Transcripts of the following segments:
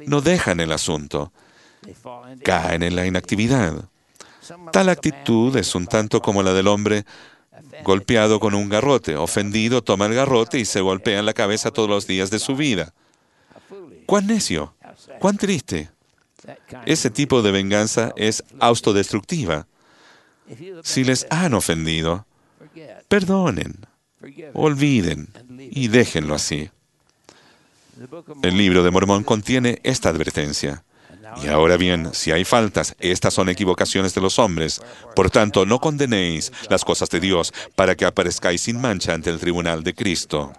no dejan el asunto. Caen en la inactividad. Tal actitud es un tanto como la del hombre golpeado con un garrote. Ofendido, toma el garrote y se golpea en la cabeza todos los días de su vida. ¡Cuán necio! ¡Cuán triste! Ese tipo de venganza es autodestructiva. Si les han ofendido, perdonen, olviden y déjenlo así. El libro de Mormón contiene esta advertencia. Y ahora bien, si hay faltas, estas son equivocaciones de los hombres. Por tanto, no condenéis las cosas de Dios para que aparezcáis sin mancha ante el tribunal de Cristo.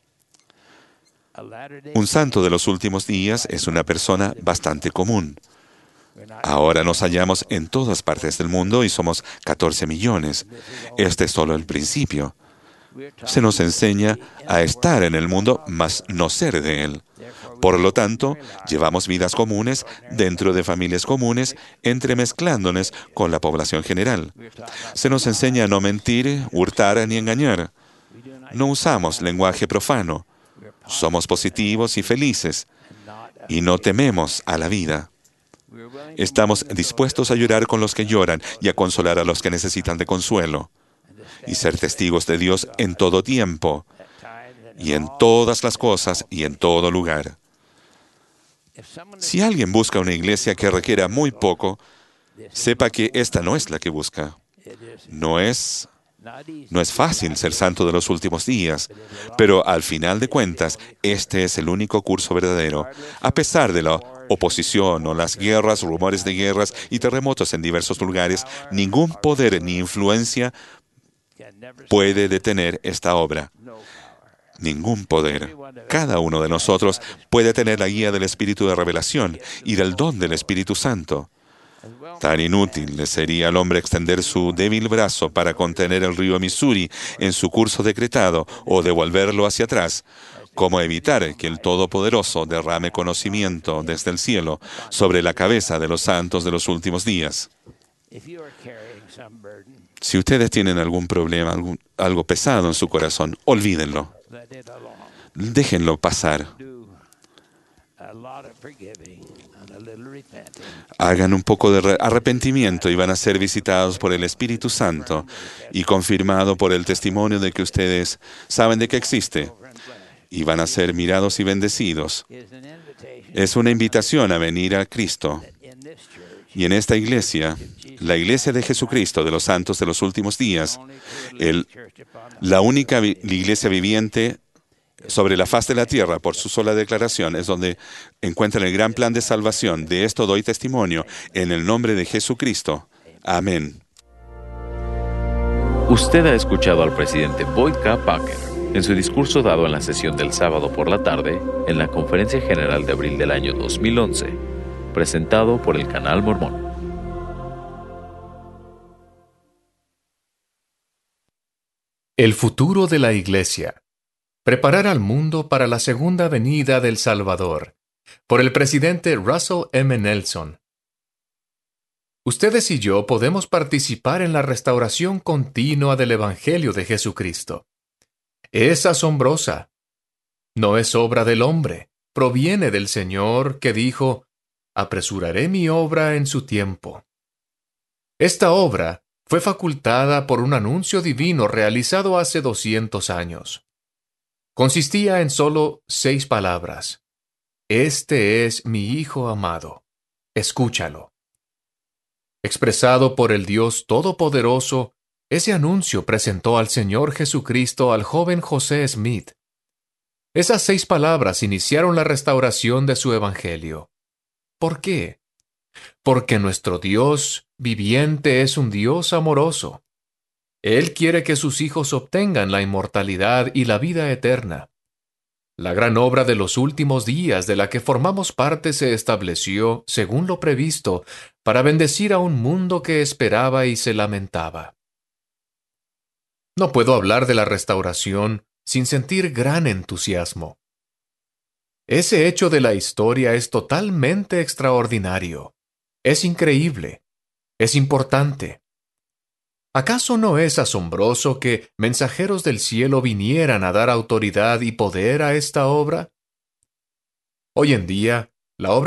Un santo de los últimos días es una persona bastante común. Ahora nos hallamos en todas partes del mundo y somos 14 millones. Este es solo el principio. Se nos enseña a estar en el mundo, mas no ser de él. Por lo tanto, llevamos vidas comunes dentro de familias comunes, entremezclándonos con la población general. Se nos enseña a no mentir, hurtar ni engañar. No usamos lenguaje profano. Somos positivos y felices, y no tememos a la vida. Estamos dispuestos a llorar con los que lloran y a consolar a los que necesitan de consuelo, y ser testigos de Dios en todo tiempo, y en todas las cosas y en todo lugar. Si alguien busca una iglesia que requiera muy poco, sepa que esta no es la que busca. No es fácil ser santo de los últimos días, pero al final de cuentas, este es el único curso verdadero. A pesar de la oposición o las guerras, rumores de guerras y terremotos en diversos lugares, ningún poder ni influencia puede detener esta obra. Ningún poder. Cada uno de nosotros puede tener la guía del Espíritu de revelación y del don del Espíritu Santo. Tan inútil le sería al hombre extender su débil brazo para contener el río Missouri en su curso decretado o devolverlo hacia atrás, como evitar que el Todopoderoso derrame conocimiento desde el cielo sobre la cabeza de los santos de los últimos días. Si ustedes tienen algún problema, algo pesado en su corazón, olvídenlo. Déjenlo pasar. Hagan un poco de arrepentimiento y van a ser visitados por el Espíritu Santo y confirmado por el testimonio de que ustedes saben de que existe. Y van a ser mirados y bendecidos. Es una invitación a venir a Cristo. Y en esta iglesia, la iglesia de Jesucristo, de los santos de los últimos días, la única iglesia viviente sobre la faz de la tierra, por su sola declaración, es donde encuentran el gran plan de salvación. De esto doy testimonio en el nombre de Jesucristo. Amén. Usted ha escuchado al presidente Boyd K. Packer en su discurso dado en la sesión del sábado por la tarde en la Conferencia General de abril del año 2011, presentado por el Canal Mormón. El futuro de la Iglesia. Preparar al mundo para la segunda venida del Salvador, por el presidente Russell M. Nelson. Ustedes y yo podemos participar en la restauración continua del Evangelio de Jesucristo. Es asombrosa. No es obra del hombre, proviene del Señor que dijo, «Apresuraré mi obra en su tiempo». Esta obra fue facultada por un anuncio divino realizado hace 200 años. Consistía en solo 6 palabras. Este es mi Hijo amado. Escúchalo. Expresado por el Dios Todopoderoso, ese anuncio presentó al Señor Jesucristo al joven José Smith. Esas 6 palabras iniciaron la restauración de su evangelio. ¿Por qué? Porque nuestro Dios viviente es un Dios amoroso. Él quiere que sus hijos obtengan la inmortalidad y la vida eterna. La gran obra de los últimos días de la que formamos parte se estableció, según lo previsto, para bendecir a un mundo que esperaba y se lamentaba. No puedo hablar de la restauración sin sentir gran entusiasmo. Ese hecho de la historia es totalmente extraordinario. Es increíble. Es importante. ¿Acaso no es asombroso que mensajeros del cielo vinieran a dar autoridad y poder a esta obra? Hoy en día, la obra